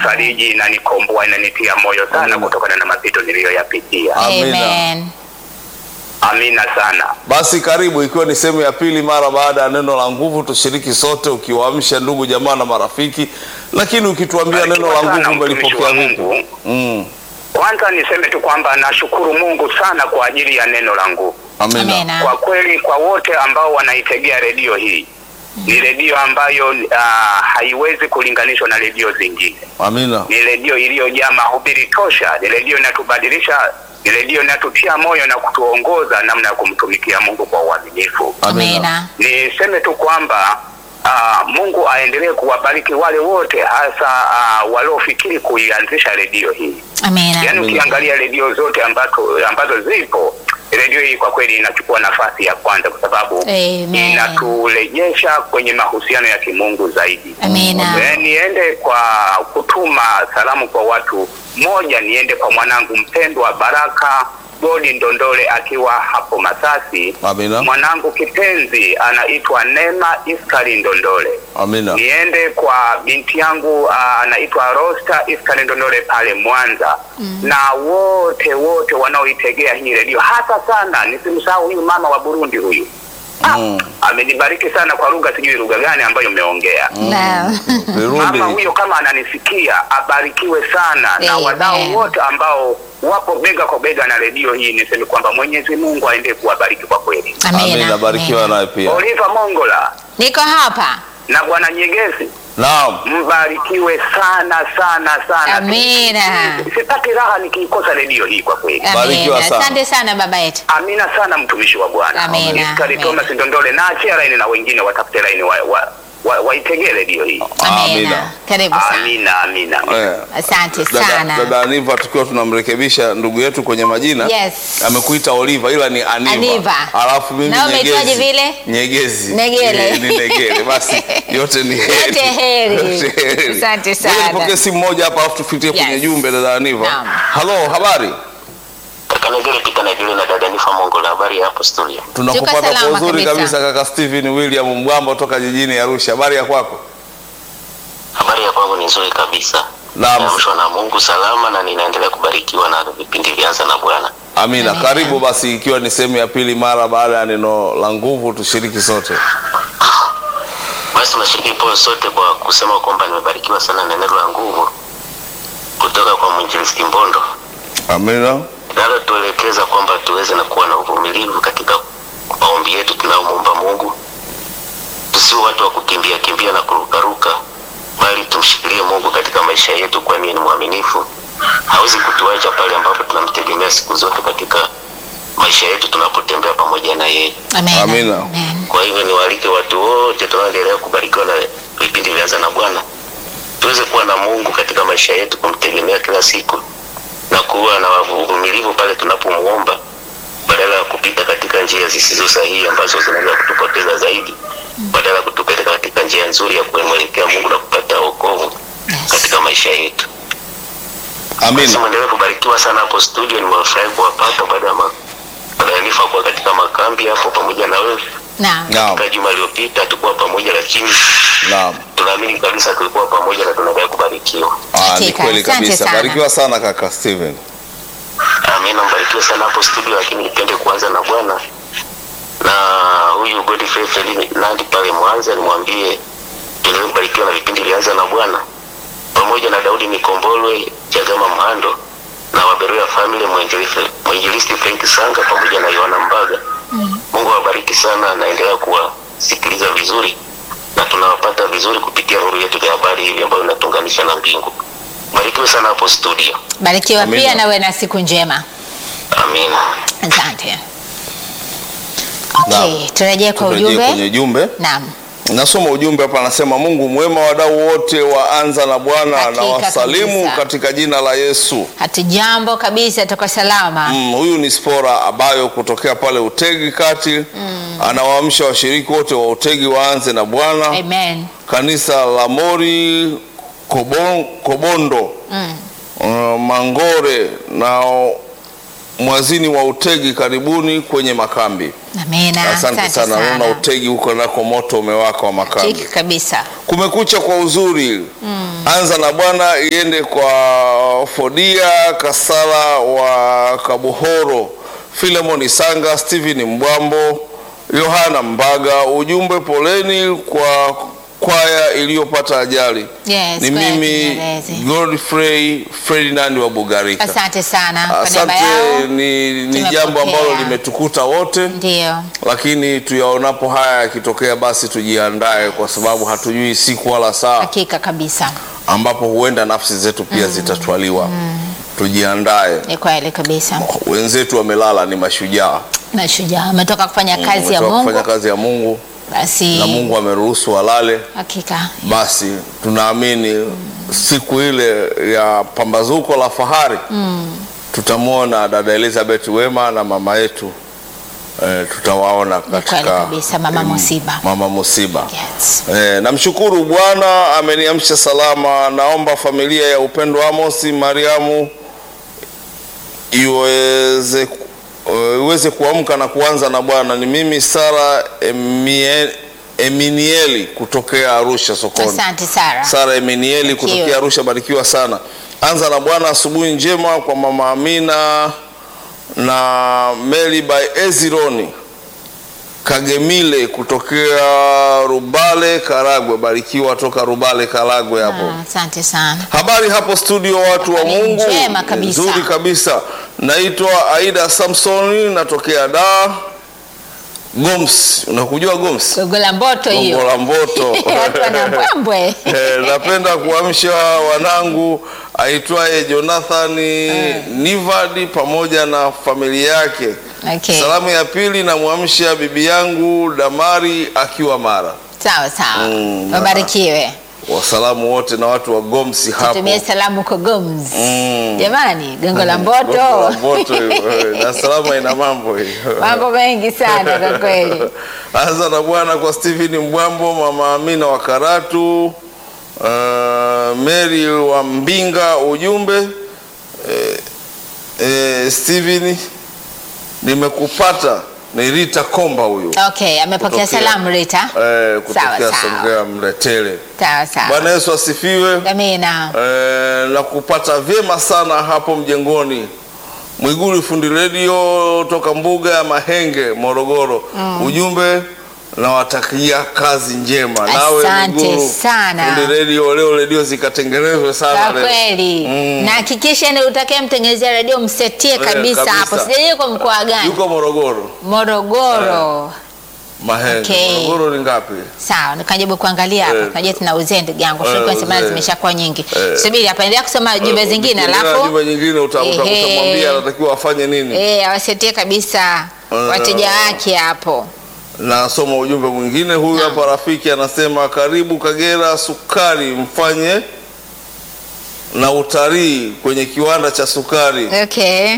inanifariji, inanikomboa, inanitia moyo sana kutokana na mapito niliyoyapitia. Amen. Amina sana. Basi karibu, ikiwa ni sehemu ya pili mara baada ya neno la nguvu, tushiriki sote, ukiwaamsha ndugu jamaa na marafiki, lakini ukituambia neno la nguvu umelipokea vipi? Kwanza niseme tu kwamba nashukuru Mungu sana kwa ajili ya neno la nguvu. Amina. Kwa kweli kwa wote ambao wanaitegea redio hii, ni redio ambayo haiwezi kulinganishwa na redio zingine. Amina. Ni redio iliyojaa mahubiri tosha, ni redio inatubadilisha, ni redio inatutia moyo na kutuongoza namna ya kumtumikia Mungu kwa uaminifu. Amina. Niseme tu kwamba Mungu aendelee kuwabariki wale wote, hasa waliofikiri kuianzisha redio hii. Amina. Yaani ukiangalia redio zote ambazo zipo, redio hii kwa kweli inachukua nafasi ya kwanza kwa sababu inaturejesha kwenye mahusiano ya kimungu zaidi. Amina. Niende kwa kutuma salamu kwa watu. Moja, niende kwa mwanangu mpendwa Baraka Godi Ndondole akiwa hapo Masasi. Amina. Mwanangu kipenzi anaitwa Neema Iskari Ndondole. Amina. Niende kwa binti yangu anaitwa Rosta Iskari Ndondole pale Mwanza. Na wote wanaoitegea hii redio, hasa sana nisimsahau huyu mama wa Burundi huyu. Amenibariki sana kwa lugha, sijui lugha gani ambayo umeongea. Mama huyo kama ananisikia, abarikiwe sana. Na wadau wote ambao wapo bega kwa bega na redio hii, niseme kwamba Mwenyezi Mungu aendelee kuwabariki kwa kweli. Amina. Barikiwa naye pia. Oliva Mongola, niko hapa. Na Bwana Nyegezi, naam, mbarikiwe sana. Amina. Sipati raha nikikosa redio hii kwa kweli. Barikiwa sana. Asante sana baba yetu. Amina sana mtumishi wa Bwana. Amina. Iskari Thomas Ndondole, na achia line na wengine watafute line waitegee redio hii. Amina. Karibu sana. Amina. Asante sana. Dada Aniva, tukiwa tunamrekebisha ndugu yetu kwenye majina. Yes. Amekuita Oliva ila ni Aniva. Alafu mimi Nyegezi. Vile? Nyegezi. Negele. Ni Negele. Basi yote ni heri. Yote heri. Asante sana. Nipokee simu moja hapa afu tufikie kwenye jumbe dada Aniva. Hello, habari? Kanegele pita na vile na dada Nifa Mongola, habari hapo studio. Tunakupata kwa uzuri kabisa kaka Steven William Mbwambo toka jijini Arusha. Habari ya kwako? Habari ya kwangu ni nzuri kabisa. Naamshwa na Mungu salama na ninaendelea kubarikiwa na vipindi vyanza na Bwana. Amina. Karibu basi, ikiwa ni sehemu ya pili mara baada ya neno la nguvu, tushiriki sote. Basi tunashiriki sote kwa kusema kwamba nimebarikiwa sana na neno la nguvu kutoka kwa Mwinjilisti Mbondo. Amina. Nalo tuelekeza kwamba tuweze na kuwa na uvumilivu katika maombi yetu tunayomuomba Mungu. Tusiwe watu wa kukimbia na kurukaruka, bali tumshikilie Mungu katika maisha yetu, kwani ni mwaminifu. Hawezi kutuacha pale ambapo tunamtegemea siku zote katika maisha yetu tunapotembea pamoja na yeye. Amina. Kwa hivyo niwaalike watu wote tunaendelea kubarikiwa na vipindi vyanza na Bwana, tuweze kuwa na Mungu katika maisha yetu, kumtegemea kila siku na kuwa na uvumilivu pale tunapomuomba, badala ya kupita katika njia zisizo sahihi ambazo zinaweza kutupoteza zaidi, badala ya kutupeleka katika njia nzuri ya kuelekea Mungu na kupata wokovu katika maisha yetu. Amina. Muendelee kubarikiwa sana hapo studio. Nimefurahi kuwapata baada ya Nifa kwa katika makambi hapo pamoja na wewe. Naam. Kwa juma lililopita tulikuwa pamoja, lakini tunaamini kabisa tulikuwa pamoja na tunaendelea kubarikiwa. Ni kweli kabisa. Barikiwa sana kaka Steven. Amina, mbarikiwa sana hapo studio, lakini nipende kuanza na Bwana. Na huyu Godfrey Ferdinand pale Mwanza, nimwambie tuendelee kubarikiwa na vipindi vyanza na Bwana. Pamoja na Daudi Mikombolwe, Chagama Mhando na Waberuya family, Mwinjilisti Frank Sanga pamoja na Yohana Mbaga. Mungu awabariki sana, naendelea kuwasikiliza vizuri na tunawapata vizuri kupitia nuru yetu ya habari hivi ambayo inatunganisha na mbingu. Barikiwa sana hapo studio. Barikiwa pia na wewe na siku njema. Amina. Asante. Okay, turejee kwa ujumbe. Kwenye ujumbe. Naam. Nasoma ujumbe hapa, anasema Mungu mwema, wadau wote waanza na Bwana na wasalimu katika jina la Yesu. Hatujambo kabisa, tuko salama. Huyu ni Spora Abayo kutokea pale Utegi Kati. Anawaamsha washiriki wote wa Utegi waanze na Bwana. Amen. Kanisa la Mori Kobondo Mangore Mwazini wa Utegi, karibuni kwenye makambi. Amina. Asante sana. Naona Utegi huko nako moto umewaka wa makambi. Hakika kabisa. Kumekucha kwa uzuri. Anza na Bwana iende kwa Fodia Kasala wa Kabuhoro, Filemon Sanga, Steven Mbwambo, Yohana Mbaga. Ujumbe, poleni kwa kwaya iliyopata ajali. Yes, ni kwaya mimi Kinyerezi. Godfrey Ferdinand wa Bugarika. Asante sana. Kwa niaba Asante, yao, ni tumepokea. jambo ambalo limetukuta wote. Ndio. Lakini tuyaonapo haya yakitokea, basi tujiandae, kwa sababu hatujui siku wala saa Hakika kabisa. ambapo huenda nafsi zetu pia zitatwaliwa. Tujiandae. Ni kweli kabisa. Wenzetu wamelala, ni mashujaa. Mashujaa ametoka kufanya kazi ya Wametoka Mungu. kufanya kazi ya Mungu, Basi na Mungu ameruhusu walale. hakika. Basi tunaamini siku ile ya pambazuko la fahari tutamwona dada Elizabeth Wema na mama yetu, tutawaona Ni kweli katika kabisa, Mama Musiba. Mama Musiba. Yes. Namshukuru Bwana ameniamsha salama. Naomba familia ya Upendo Amos Mariamu iweze kuamka na kuanza na Bwana. Ni mimi Sara Eminieli kutokea Arusha sokoni. Asante Sara. Sara Eminieli kutokea Arusha, barikiwa sana. Anza na Bwana, asubuhi njema kwa mama Amina na Mary by Ezironi Kagemile kutokea Rubale Karagwe, barikiwa toka Rubale Karagwe hapo. Asante sana. Habari hapo studio, watu wa Mungu. Njema kabisa. Nzuri kabisa. Naitwa Aida Samsoni, natokea Dar Goms. Unakujua Goms? Gogo la Mboto hiyo. Gogo la Mboto. Watu wana mbwembwe. Napenda kuamsha wanangu aitwaye Jonathan Nivadi pamoja na familia yake. Okay. Salamu ya pili namwamsha bibi yangu Damari akiwa Mara. Sawa sawa. Wabarikiwe. Wasalamu wote na watu wa Gomsi hapo. Tutumie salamu kwa Goms. Jamani, Gongo la Gongo la Mboto. Mboto na salamu ina mambo hiyo. Mambo mengi sana kwa kweli. Anza na Bwana kwa Steven Mbwambo, mama Amina wa Karatu, Mary wa Mbinga. Ujumbe, Steven, nimekupata. Ni Rita Komba huyu. Okay, amepokea salamu Rita. Kutokea Sawa, Songea Mletele. Sawa sawa. Bwana Yesu asifiwe. Amina. Na kupata vyema sana hapo mjengoni. Mwigulu fundi radio toka mbuga ya Mahenge Morogoro. Ujumbe, nawatakia kazi njema. Nawe Asante sana. fundi radio, leo radio zikatengenezwe sana Kwa leo. kweli. Na hakikisha ni utakaye mtengenezea radio msetie kabisa kabisa. hapo. Sijui kwa mkoa gani? Yuko Morogoro. Morogoro. Mahenge. Okay. Morogoro ni ngapi? Sawa, nikajibu kuangalia hapa. Tunajua tunauzia ndugu yangu. Frequency maana zimeshakuwa nyingi. Subiri hapa, endelea kusoma jumbe zingine alafu jumbe nyingine utamwambia anatakiwa afanye nini. awasetie kabisa wateja wake hapo. Nasoma ujumbe mwingine huyu hapa. Rafiki anasema karibu Kagera sukari, mfanye na utalii kwenye kiwanda cha sukari. Okay.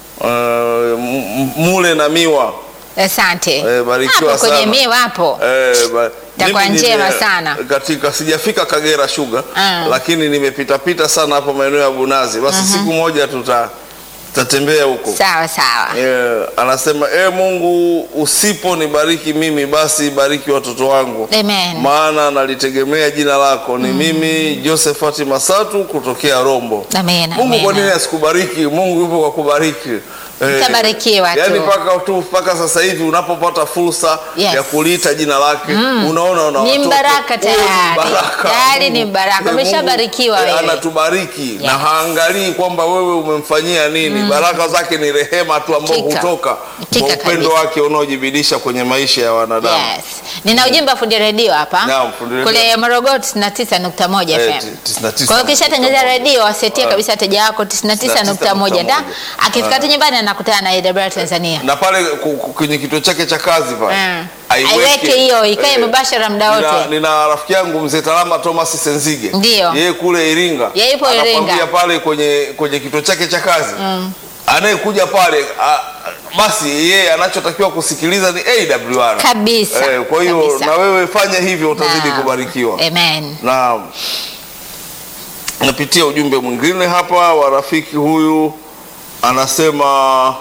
Mule na miwa. Asante. Barikiwa hapo sana. Kwenye miwa hapo. Itakuwa njema sana. Katika sijafika Kagera Sugar, lakini nimepita sana hapo maeneo ya Bunazi. Basi siku moja tutatembea huko. Sawa sawa. Anasema Mungu usiponibariki mimi, basi bariki watoto wangu. Amen. Maana nalitegemea jina lako. Ni mimi Josephat Masatu kutokea Rombo. Amen. Mungu kwa nini asikubariki? Mungu yupo kwa kubariki. Utabarikiwa tu. Yani mpaka sasa hivi unapopata fursa ya kuliita jina lake, unaona ni baraka tayari. Ni baraka. Umeshabarikiwa wewe. Anatubariki na haangalii kwamba wewe umemfanyia nini. Baraka zake ni rehema tu ambayo hutoka kwa upendo wake unaojibidisha kwenye maisha ya wanadamu. Yes. Nina ujumbe wa fundi redio hapa. Naam, fundi redio. Kule Morogoro 99.1 FM. 99. Kwa hiyo kisha tengeneza redio wasetie kabisa wateja wako 99.1 da. Akifika tu nyumbani anakutana na AWR Tanzania. Na pale kwenye kituo chake cha kazi pale. Aiweke hiyo ikae mubashara muda wote. Nina rafiki yangu mzee Talama Thomas Senzige. Ndio. Yeye kule Iringa. Yeye yupo Iringa. Anakwambia pale kwenye kituo chake cha kazi. Anayekuja pale basi yeye anachotakiwa kusikiliza ni AWR. Kabisa. Kwa hiyo na wewe fanya hivyo utazidi kubarikiwa. Amen. Na napitia ujumbe mwingine hapa wa rafiki huyu anasema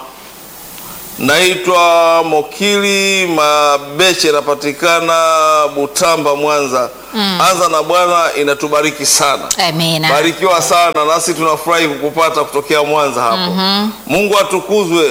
naitwa Mokili Mabeche, napatikana Butamba, Mwanza. Anza na Bwana inatubariki sana. Amina. Barikiwa sana, nasi tunafurahi kukupata kutokea Mwanza hapo. Mungu atukuzwe.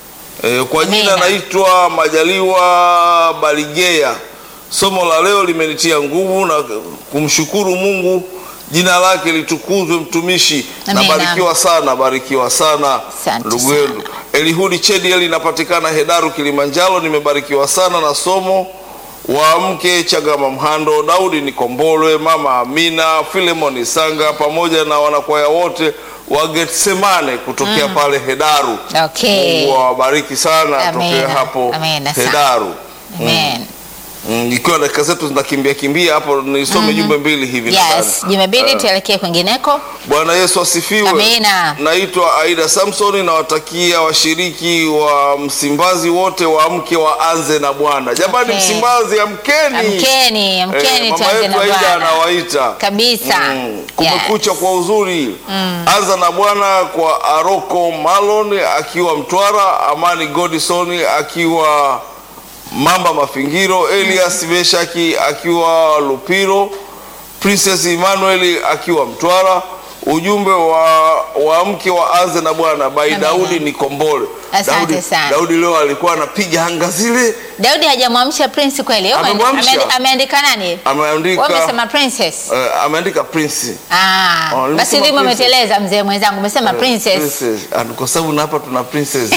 Kwa jina naitwa Majaliwa Baligea. Somo la leo limenitia nguvu na kumshukuru Mungu. Jina lake litukuzwe mtumishi. Na barikiwa sana ndugu yenu. Elihudi Chediel inapatikana Hedaru, Kilimanjaro. Nimebarikiwa sana na somo. Waamke Chagama Mhando, Daudi Nikombolwe, Mama Amina, Filemon Sanga pamoja na wanakwaya wote wa Getsemane kutokea pale Hedaru. Okay. Mungu awabariki sana tokea hapo Hedaru. Amen. Ikiwa dakika zetu zinakimbia hapo, nisome jumbe mbili hivi. Yes, jumbe mbili tuelekee kwingineko. Bwana Yesu asifiwe. Amina. Naitwa Aida Samson, na watakia washiriki wa Msimbazi wote waamke waanze na Bwana. Jamani, Msimbazi amkeni. Amkeni tuanze na Bwana. Aida anawaita. Kabisa. Kumekucha kwa uzuri. Anza na Bwana kwa Aroko Malon akiwa Mtwara, Amani Godison akiwa Mamba Mafingiro, Elias Meshaki akiwa Lupiro, Princess Emmanuel akiwa Mtwara. Ujumbe wa mke waanze na Bwana by Daudi Nikombole. Asante sana. Daudi leo alikuwa anapiga anga zile. Daudi hajamwamsha Prince kweli? Ameandika nani? Ameandika. Wewe umesema Princess. Ameandika Prince. Basi limo umeteleza mzee mwenzangu, umesema Princess. Kwa sababu na hapa tuna Princess.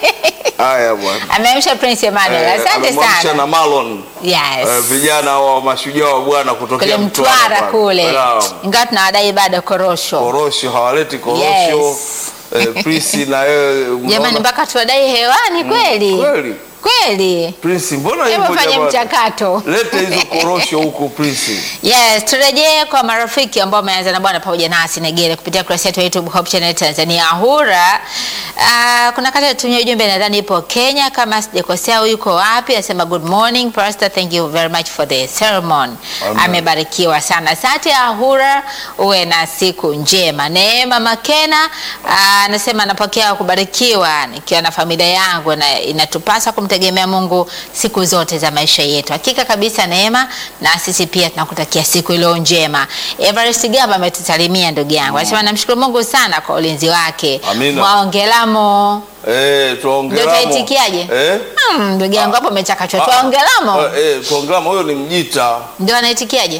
Haya bwana. Ameamsha Prince Emmanuel. Asante sana. Ameamsha na Malon. Yes. Vijana wa mashujaa wa Bwana kutokea Mtwara kule. Ingawa tunawadai bado korosho hawaleti korosho. Yes. Prince na wewe jamani, mpaka tuwadai hewani kweli. Prince, mbona hivyo jamani? Fanya mchakato. Lete hizo korosho huko Prince. Yes, turejee kwa marafiki ambao wameanza na Bwana pamoja nasi Negere kupitia kurasa yetu ya YouTube Hope Channel Tanzania. Ahura kuna kata tumia ujumbe, nadhani ipo Kenya kama sijakosea. Yuko wapi? Anasema good morning pastor, thank you very much for the sermon. Amebarikiwa sana. Asante Ahura, uwe na siku njema. Neema Makena anasema napokea kubarikiwa nikiwa na familia yangu, na inatupasa kumtegemea Mungu siku zote za maisha yetu. Hakika kabisa Neema, na sisi pia tunakutakia siku iliyo njema. Everest Gamba ametusalimia ndugu yangu. Anasema namshukuru Mungu sana kwa ulinzi wake. Mwaongelamo. Tuongelamo. Ndio taitikiaje? Ndugu yangu hapo umechakachwa. Tuongelamo. Tuongelamo, huyo ni Mjita. Ndio anaitikiaje?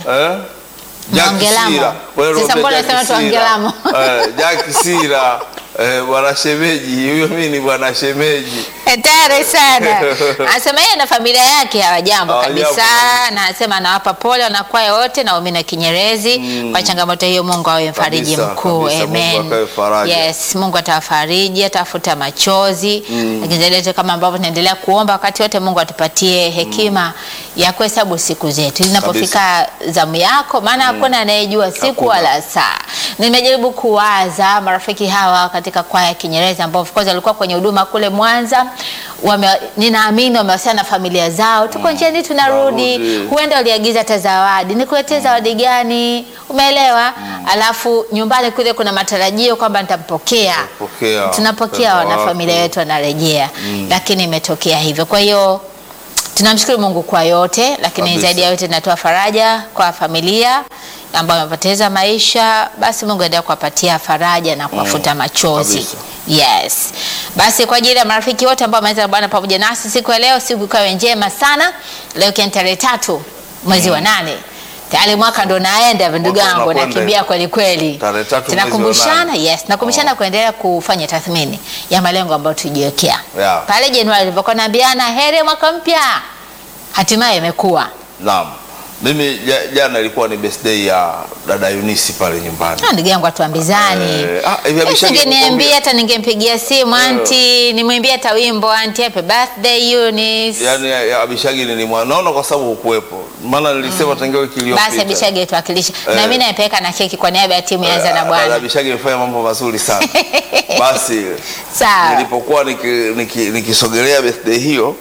Mwaongelamo. Sasa mbona unasema tuongelamo? Jackie Sira. Bwana shemeji, huyo mimi ni bwana shemeji. Hatari sana. Anasema yeye na familia yake hawajambo kabisa, na anasema anawapa pole wanakwaya wote na waumini wa Kinyerezi kwa changamoto hiyo. Mungu awe mfariji mkuu. Amen. Yes, Mungu atawafariji, atafuta machozi. Lakini zaidi kama ambavyo tunaendelea kuomba wakati wote, Mungu atupatie hekima ya kuhesabu siku zetu zinapofika zamu yako, maana hakuna anayejua siku wala saa. Nimejaribu kuwaza marafiki hawa katika kwaya ya Kinyerezi ambao of course walikuwa kwenye huduma kule Mwanza, ninaamini wamewasiliana na familia zao, tuko njiani tunarudi, huenda waliagiza hata zawadi, nikuletee zawadi gani, umeelewa? Alafu nyumbani kule kuna matarajio kwamba nitampokea, tunapokea na familia yetu wanarejea, lakini imetokea hivyo. Kwa hiyo tunamshukuru Mungu kwa yote, lakini zaidi ya yote tunatoa faraja kwa familia ambao wamepoteza maisha. Basi Mungu aendelee kuwapatia faraja na kuwafuta machozi. Yes. Basi kwa ajili ya marafiki wote ambao wameanza Bwana pamoja nasi siku ya leo, siku ikawe njema sana. Leo tarehe 3 mwezi wa 8. Tayari mwaka ndo naenda ndugu yangu, nakimbia kweli. Tunakumbushana, nakumbushana kuendelea kufanya tathmini ya malengo ambayo tujiwekea. Pale Januari nilipokuwa naambiana heri mwaka mpya, hatimaye imekuwa. Naam. Mimi jana ilikuwa ni birthday ya dada Eunice pale nyumbani. Ndugu yangu atuambizani. Ningeniambia hata ningempigia simu anti, nimwimbie hata wimbo anti happy birthday Eunice. Yaani Abishagi ni naona kwa sababu hukuepo. Maana nilisema tangia wiki iliyopita. Basi Abishagi tuwakilisha. Na mimi naipeleka na keki kwa niaba ya timu ya Anza na Bwana. Abishagi amefanya mambo mazuri sana. Basi nilipokuwa nikisogelea birthday hiyo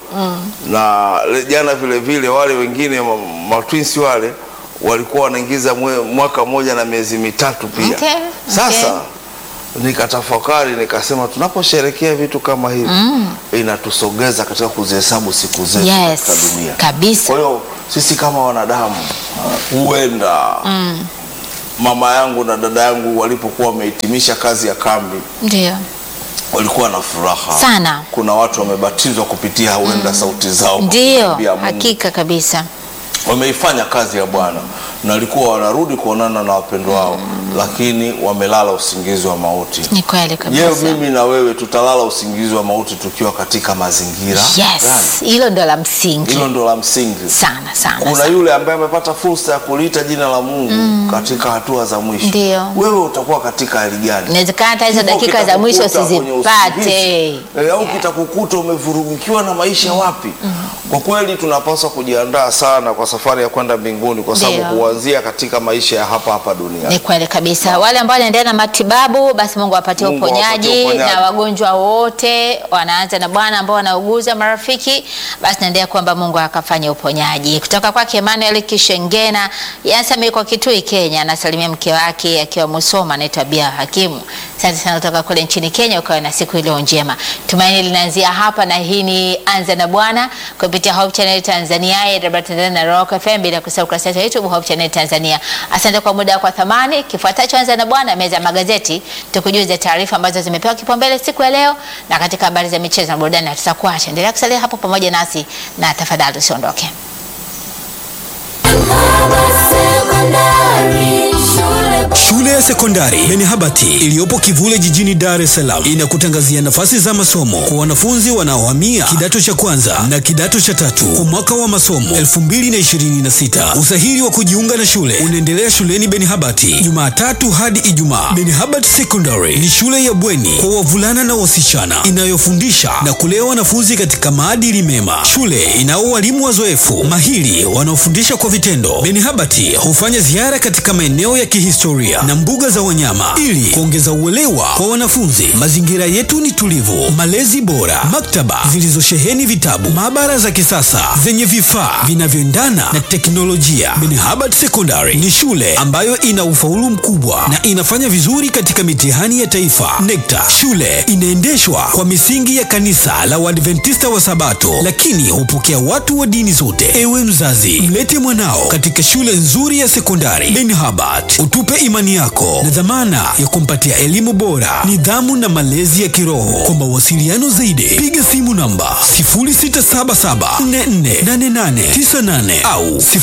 na jana vile vile wale wengine matwins wale walikuwa wanaingiza mwaka mmoja na miezi mitatu pia. Sasa nikatafakari nikasema tunaposherehekea vitu kama hivi inatusogeza katika kuzihesabu siku zetu katika dunia. Kabisa. Kwa hiyo sisi kama wanadamu huenda mama yangu na dada yangu walipokuwa wamehitimisha kazi ya kambi, ndio walikuwa na furaha sana. Kuna watu wamebatizwa kupitia huenda sauti zao. Ndio, hakika kabisa. Wameifanya kazi ya Bwana na walikuwa wanarudi kuonana na wapendwa wao, lakini wamelala usingizi wa mauti. Ni kweli kabisa. Je, mimi na wewe tutalala usingizi wa mauti tukiwa katika mazingira gani? Hilo ndo la msingi. Hilo ndo la msingi. Sana. Kuna yule ambaye amepata fursa ya kuliita jina la Mungu katika hatua za mwisho. Ndio. Wewe utakuwa katika hali gani? Inawezekana hata hizo dakika za mwisho usizipate. Au kitakukuta umevurugikiwa na maisha wapi? Kwa kweli tunapaswa kujiandaa sana kwa safari ya kwenda mbinguni, kwa sababu huanzia katika maisha ya hapa duniani. Ni kweli kabisa. Wale ambao wanaendelea na matibabu, basi Mungu apatie uponyaji, na wagonjwa wote wanaanza na Bwana ambao wanauguza marafiki, basi naendelea kuomba Mungu akafanye uponyaji. Kutoka kwake Emmanuel Kishengena, yasema yuko Kitui Kenya, anasalimia mke wake akiwa Musoma, anaitwa Bia Hakimu. Asante sana kutoka kule nchini Kenya, ukawa na siku ile njema. Tumaini linaanzia hapa, na hii ni Anza na Bwana kupitia Hope Channel Tanzania, Radio Tanzania na Rock FM, bila kusahau kurasa yetu ya YouTube Hope Channel Tanzania. Asante kwa muda kwa thamani. Kifuatacho Anza na Bwana, meza ya magazeti, tukujuze taarifa ambazo zimepewa kipaumbele siku ya leo, na katika habari za michezo na burudani tutakuacha. Endelea kusalia hapo pamoja nasi, na tafadhali usiondoke. Shule ya sekondari Benhabati iliyopo Kivule jijini Dar es Salaam inakutangazia nafasi za masomo kwa wanafunzi wanaohamia kidato cha kwanza na kidato cha tatu kwa mwaka wa masomo 2026. Usahili wa kujiunga na shule unaendelea shuleni Benhabati Jumatatu hadi Ijumaa. Benhabati Secondary ni shule ya bweni kwa wavulana na wasichana inayofundisha na kulea wanafunzi katika maadili mema. Shule inao walimu wazoefu mahiri wanaofundisha kwa vitendo. Benhabati hufanya ziara katika maeneo ya kihistoria na mbuga za wanyama ili kuongeza uelewa kwa wanafunzi. Mazingira yetu ni tulivu, malezi bora, maktaba zilizosheheni vitabu, maabara za kisasa zenye vifaa vinavyoendana na teknolojia. Benhabati Secondary ni shule ambayo ina ufaulu mkubwa na inafanya vizuri katika mitihani ya taifa NECTA. Shule inaendeshwa kwa misingi ya kanisa la Waadventista wa Sabato, lakini hupokea watu wa dini zote. Ewe mzazi, mlete mwanao katika shule nzuri ya sekondari Benhabati. Utupe imani yako na dhamana ya kumpatia elimu bora, nidhamu na malezi ya kiroho. Kwa mawasiliano zaidi, piga simu namba 0677448898 au